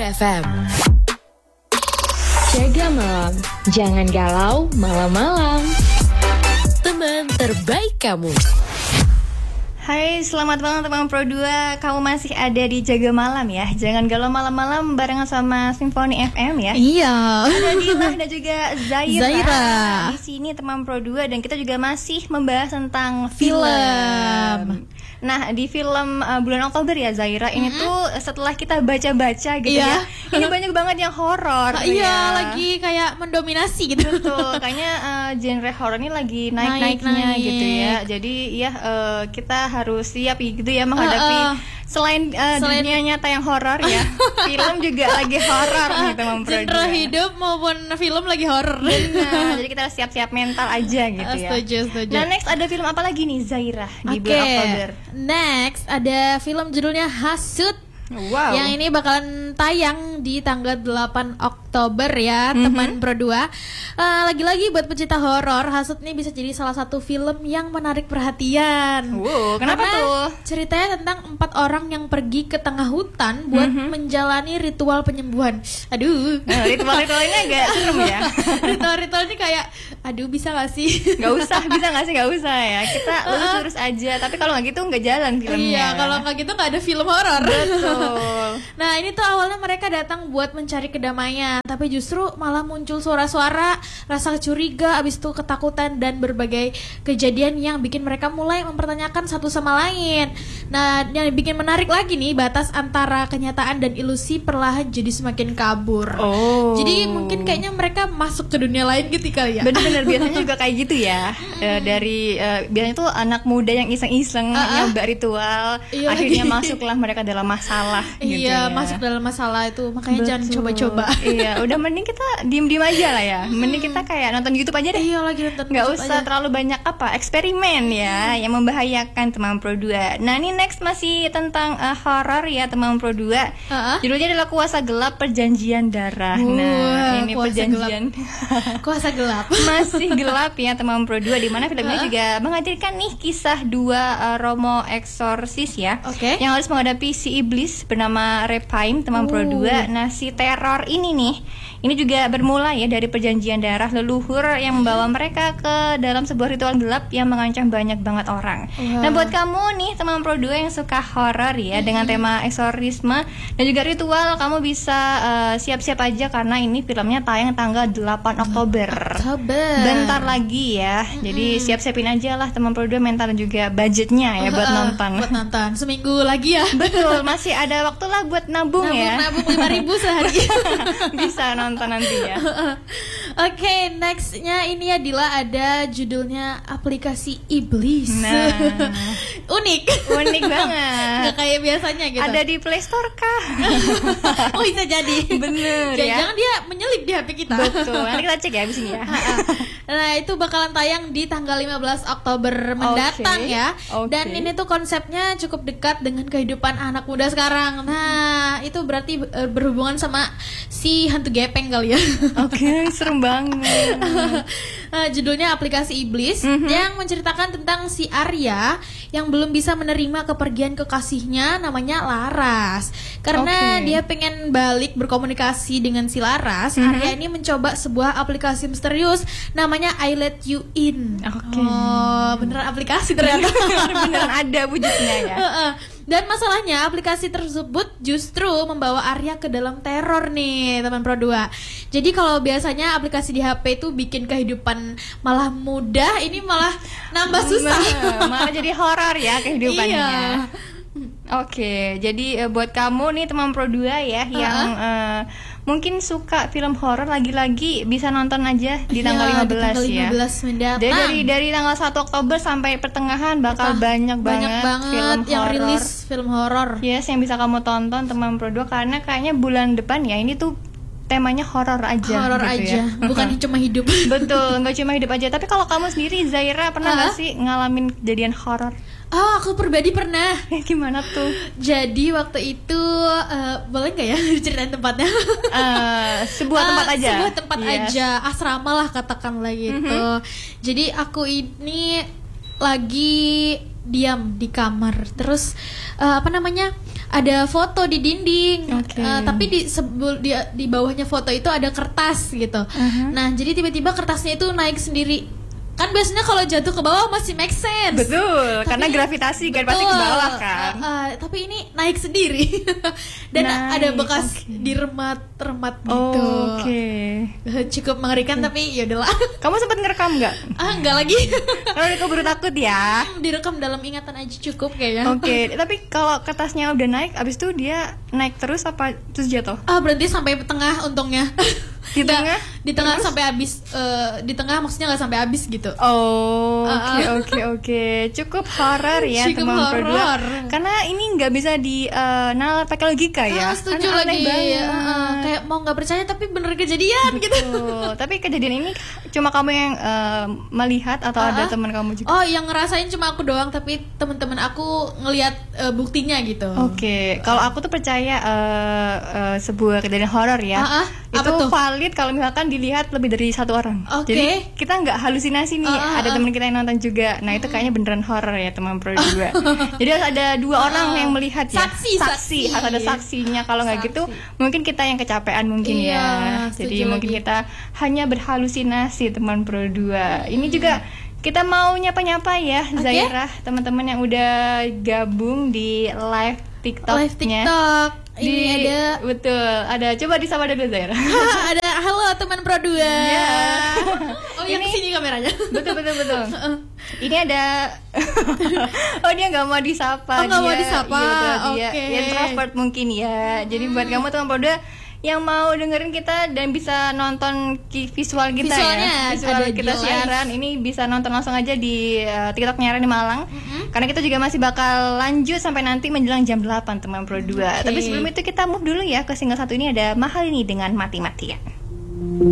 FM. Jaga malam, jangan galau malam-malam. Teman terbaik kamu. Hai, selamat malam teman Pro 2. Kamu masih ada di Jaga Malam ya. Jangan galau malam-malam barengan sama Simfoni FM ya. Iya. Ada Dilah dan juga Zaira. Di sini teman Pro 2 dan kita juga masih membahas tentang film. Nah, di film bulan Oktober ya Zaira, ini tuh setelah kita baca-baca gitu ya. Ini banyak banget yang horor. Iya, lagi kayak mendominasi gitu. Betul, kayaknya genre horor ini lagi naik-naiknya gitu ya. Jadi ya kita harus siap gitu ya menghadapi selain dunia nyata yang horor ya. Film juga lagi horor nih teman Pro 2. Genre hidup maupun film lagi horor. Nah, jadi kita siap-siap mental aja gitu ya. Setuju. Nah, next ada film apa lagi nih Zaira di bulan Oktober? Next ada film judulnya Hasud. Wow. Yang ini bakalan tayang di tanggal 8 Oktober ya, teman Pro 2. Lagi-lagi buat pecinta horor, Hasud ini bisa jadi salah satu film yang menarik perhatian. Wow, kenapa karena tuh? Ceritanya tentang 4 orang yang pergi ke tengah hutan buat menjalani ritual penyembuhan. Aduh. Nah, ritual-ritualnya agak serem ya. Ritual-ritual ini kayak, aduh bisa gak sih? Gak usah ya. Kita lurus-lurus aja. Tapi kalau nggak gitu nggak jalan filmnya. Iya, kalau nggak gitu nggak ada film horor. Betul. Nah, ini tuh awalnya mereka datang buat mencari kedamaian, tapi justru malah muncul suara-suara, rasa curiga, abis itu ketakutan dan berbagai kejadian yang bikin mereka mulai mempertanyakan satu sama lain. Nah, yang bikin menarik lagi nih, batas antara kenyataan dan ilusi perlahan jadi semakin kabur. Oh. Jadi mungkin kayaknya mereka masuk ke dunia lain gitu kali ya. Bener-bener biasanya juga kayak gitu ya. Dari biasanya tuh anak muda yang iseng-iseng nyoba ritual, akhirnya masuklah mereka dalam masalah. Gitu ya. Masuk dalam masalah itu, makanya jangan coba-coba. Iya, udah mending kita diem-diem aja lah ya. Mending kita kayak nonton YouTube aja deh. Iya, lagi nonton. Nggak usah terlalu banyak eksperimen ya, yang membahayakan teman Pro 2. Nah, ini next masih tentang horor ya teman Pro 2. Judulnya adalah Kuasa Gelap Perjanjian Darah. Nah, ini perjanjian Kuasa gelap. masih gelap ya teman Pro 2, di mana film ini juga menghadirkan nih kisah dua romo eksorsis ya, yang harus menghadapi si iblis bernama Rephaim teman Pro 2. Nah, si teror ini juga bermula ya dari perjanjian darah leluhur yang membawa mereka ke dalam sebuah ritual gelap yang mengancam banyak banget orang. Nah, buat kamu nih teman Pro 2 yang suka horor ya dengan tema eksorisme dan juga ritual, kamu bisa siap-siap aja karena ini filmnya tayang tanggal 8 Oktober. Bentar lagi ya. Jadi siap-siapin aja lah teman Pro 2 mental dan juga budgetnya ya buat nonton. Buat nonton seminggu lagi ya. Betul, masih ada waktu lah buat nabung ya. Nabung 5.000 sehari. Bisa nonton nanti ya. Oke, nextnya ini Dila ada judulnya Aplikasi Iblis. Nah, unik banget. Nggak kayak biasanya gitu. Ada di Play Store kah? Oh, bisa jadi. Bener ya. Jangan dia menyelip di HP kita. Betul. Nanti kita cek ya abis ini ya. Nah, itu bakalan tayang di tanggal 15 Oktober mendatang ya. Dan ini tuh konsepnya cukup dekat dengan kehidupan anak muda sekarang. Nah, itu berarti berhubungan sama si hantu gepeng kali ya. Serem banget. Judulnya Aplikasi Iblis, yang menceritakan tentang si Arya yang belum bisa menerima kepergian kekasihnya namanya Laras. Karena dia pengen balik berkomunikasi dengan si Laras, Arya ini mencoba sebuah aplikasi misterius namanya I Let You In. Oh, beneran aplikasi ternyata. Beneran ada wujudnya ya. Dan masalahnya aplikasi tersebut justru membawa Arya ke dalam teror nih teman Pro 2. Jadi kalau biasanya aplikasi di HP itu bikin kehidupan malah mudah, ini malah nambah susah. Malah jadi horor ya kehidupannya. Jadi buat kamu nih teman Pro 2 ya yang mungkin suka film horor, lagi-lagi bisa nonton aja di tanggal 15 ya. Dari tanggal 1 Oktober sampai pertengahan bakal banyak banget yang rilis film horor. Yes, yang bisa kamu tonton teman Pro 2 karena kayaknya bulan depan ya ini tuh temanya horor aja. Ya. Bukan cuma hidup. Betul, nggak cuma hidup aja. Tapi kalau kamu sendiri Zaira pernah nggak sih ngalamin kejadian horor? Aku pribadi pernah. Gimana tuh? Jadi waktu itu boleh nggak ya diceritain tempatnya? Sebuah tempat aja. Sebuah tempat aja, asrama lah katakanlah gitu. Jadi aku ini lagi diam di kamar. Terus ada foto di dinding. Tapi di bawahnya foto itu ada kertas gitu. Nah, jadi tiba-tiba kertasnya itu naik sendiri. Kan biasanya kalau jatuh ke bawah masih make sense. Betul, karena gravitasi kan pasti ke bawah kan. Tapi ini naik sendiri. Dan ada bekas diremat-remat gitu. Cukup mengerikan, tapi yaudahlah. Kamu sempat ngerekam nggak? Enggak lagi. Kalau keburu takut ya. Direkam dalam ingatan aja cukup kayaknya. Tapi kalau kertasnya udah naik, abis itu dia naik terus apa terus jatuh? Berhenti sampai tengah untungnya. Di tengah terus? Sampai habis. Di tengah maksudnya nggak sampai habis gitu. Oke. Cukup horor ya teman berdua. Karena ini nggak bisa nalar pakai logika ya. Setuju lagi. Kayak mau nggak percaya tapi bener kejadian gitu. Tapi kejadian ini cuma kamu yang melihat atau ada teman kamu juga? Yang ngerasain cuma aku doang, tapi teman-teman aku ngelihat buktinya gitu. Kalau aku tuh percaya sebuah kejadian horor ya. Itu valid kalau misalkan dilihat lebih dari satu orang. Jadi kita nggak halusinasi nih. Ada teman kita yang nonton juga. Nah itu kayaknya beneran horor ya teman Pro 2. Jadi harus ada 2 orang yang melihat ya. Saksi. Harus ada saksinya. Kalau nggak gitu mungkin kita yang kecapean mungkin ya. Jadi mungkin kita hanya berhalusinasi teman Pro 2. Ini juga kita mau nyapa-nyapa ya Zaira, teman-teman yang udah gabung di live TikTok-nya. Ini ada coba disapa dulu Zaira. Ada halo teman Pro 2. Yang sini kameranya. Betul. Ini ada dia nggak mau disapa. Nggak mau disapa. Dia introvert mungkin ya. Jadi buat kamu teman Pro 2 yang mau dengerin kita dan bisa nonton visual kita visual kita siaran ini bisa nonton langsung aja di TikTok Nyara di Malang. Karena kita juga masih bakal lanjut sampai nanti menjelang jam 8 teman Pro 2. Tapi sebelum itu kita move dulu ya ke single satu ini, ada Mahal ini dengan Mati-Matian.